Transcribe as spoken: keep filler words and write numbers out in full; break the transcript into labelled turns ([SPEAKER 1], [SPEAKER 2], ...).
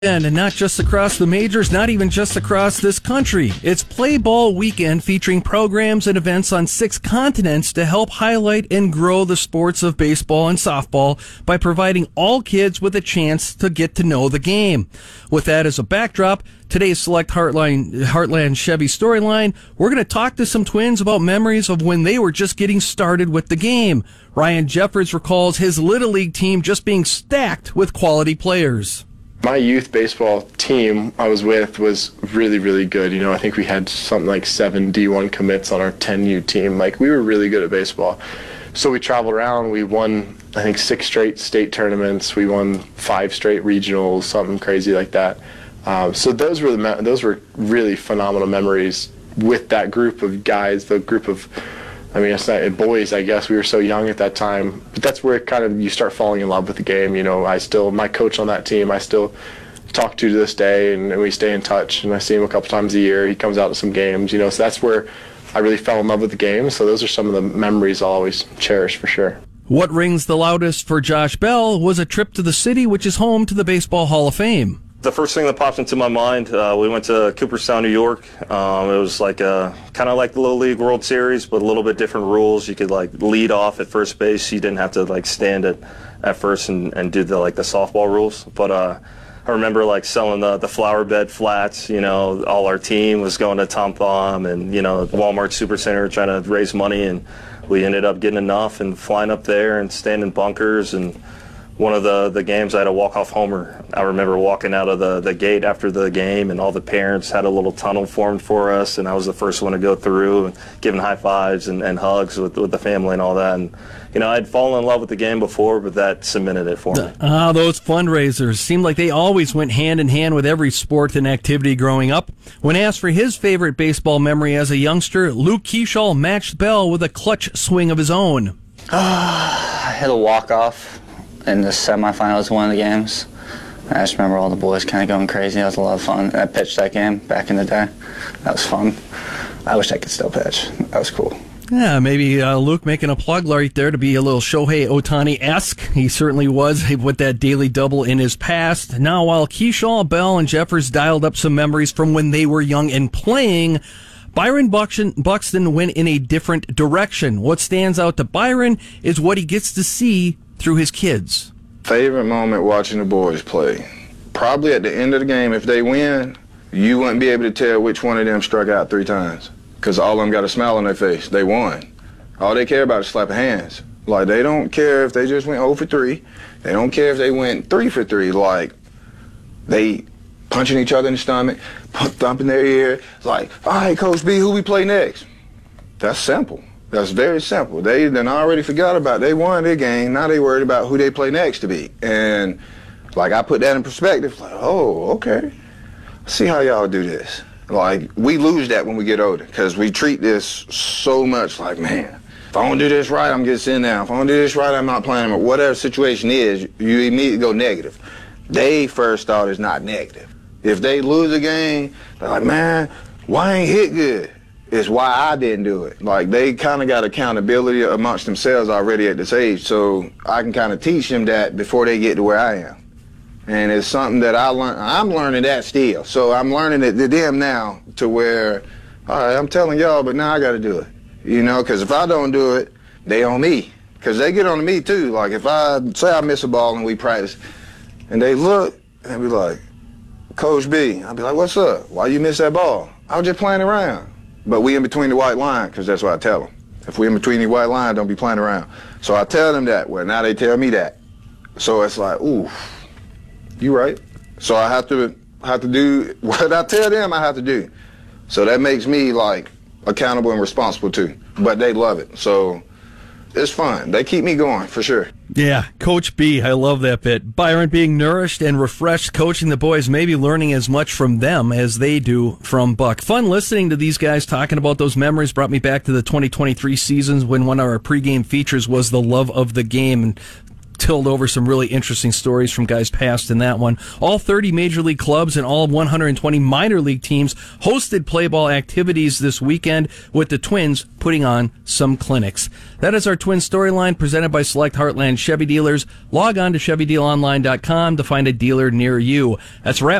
[SPEAKER 1] And not just across the majors, not even just across this country. It's Play Ball Weekend, featuring programs and events on six continents to help highlight and grow the sports of baseball and softball by providing all kids with a chance to get to know the game. With that as a backdrop, today's Select Heartline, Heartland Chevy Storyline, we're going to talk to some twins about memories of when they were just getting started with the game. Ryan Jeffers recalls his Little League team just being stacked with quality players.
[SPEAKER 2] My youth baseball team I was with was really, really good. You know, I think we had something like seven D one commits on our ten U team. Like, we were really good at baseball. So we traveled around. We won, I think, six straight state tournaments. We won five straight regionals, something crazy like that. Um, so those were the me- those were really phenomenal memories with that group of guys, the group of, I mean, it's not boys, I guess. We were so young at that time. But that's where kind of you start falling in love with the game. You know, I still, my coach on that team, I still talk to to this day, and, and we stay in touch. And I see him a couple times a year. He comes out to some games, you know. So that's where I really fell in love with the game. So those are some of the memories I'll always cherish for sure.
[SPEAKER 1] What rings the loudest for Josh Bell was a trip to the city, which is home to the Baseball Hall of Fame.
[SPEAKER 3] The first thing that popped into my mind, uh, we went to Cooperstown, New York. Um, it was like a kind of like the Little League World Series, but a little bit different rules. You could like lead off at first base. You didn't have to like stand at, at first and, and do the like the softball rules. But uh, I remember like selling the, the flower bed flats. You know, all our team was going to Tom Thumb and, you know, Walmart Supercenter trying to raise money, and we ended up getting enough and flying up there and standing in bunkers. And one of the, the games I had a walk-off homer. I remember walking out of the, the gate after the game, and all the parents had a little tunnel formed for us, and I was the first one to go through and giving high fives and, and hugs with, with the family and all that. And, you know, I'd fallen in love with the game before, but that cemented it for me.
[SPEAKER 1] Ah, those fundraisers seemed like they always went hand in hand with every sport and activity growing up. When asked for his favorite baseball memory as a youngster, Luke Keeschall matched Bell with a clutch swing of his own.
[SPEAKER 4] I hit a walk-off in the semifinals of one of the games. I just remember all the boys kind of going crazy. That was a lot of fun. I pitched that game back in the day. That was fun. I wish I could still pitch. That was cool.
[SPEAKER 1] Yeah, maybe uh, Luke making a plug right there to be a little Shohei Ohtani-esque. He certainly was with that daily double in his past. Now, while Keeschall, Bell, and Jeffers dialed up some memories from when they were young and playing, Byron Buxton, Buxton went in a different direction. What stands out to Byron is what he gets to see through his kids.
[SPEAKER 5] Favorite moment watching the boys play. Probably at the end of the game, if they win, you wouldn't be able to tell which one of them struck out three times, because all of them got a smile on their face. They won. All they care about is slapping hands. Like, they don't care if they just went oh for three. They don't care if they went three for three. Like, they punching each other in the stomach, thumping their ear. Like, all right, Coach B, who we play next? That's simple. That's very simple. They then already forgot about it. They won their game. Now they worried about who they play next to be. And like, I put that in perspective. Like, oh, okay. See how y'all do this. Like, we lose that when we get older, because we treat this so much like, man, if I don't do this right, I'm getting sent down. If I don't do this right, I'm not playing. Or whatever situation is, you immediately go negative. They first thought it's not negative. If they lose a game, they're like, man, why I ain't hit good? It's why I didn't do it. Like, they kind of got accountability amongst themselves already at this age, so I can kind of teach them that before they get to where I am. And it's something that I learn. I'm learning that still. So I'm learning it to them now, to where, all right, I'm telling y'all, but now I got to do it. You know, because if I don't do it, they on me. Because they get on me too. Like, if I say I miss a ball and we practice, and they look and be like, Coach B, I'll be like, what's up? Why you miss that ball? I was just playing around. But we in between the white line, because that's what I tell them. If we in between the white line, don't be playing around. So I tell them that. Well, now they tell me that. So it's like, ooh, you right. So I have to have to do what I tell them I have to do. So that makes me like accountable and responsible too. But they love it. So it's fun. They keep me going for sure.
[SPEAKER 1] Yeah, Coach B, I love that bit. Byron being nourished and refreshed, coaching the boys, maybe learning as much from them as they do from Buck. Fun listening to these guys talking about those memories. Brought me back to the twenty twenty-three seasons when one of our pregame features was the love of the game. And tilled over some really interesting stories from guys past in that one. All thirty major league clubs and all one hundred twenty minor league teams hosted play ball activities this weekend, with the Twins putting on some clinics. That is our Twin Storyline, presented by Select Heartland Chevy Dealers. Log on to Chevy Deal Online dot com to find a dealer near you. That's a wrap.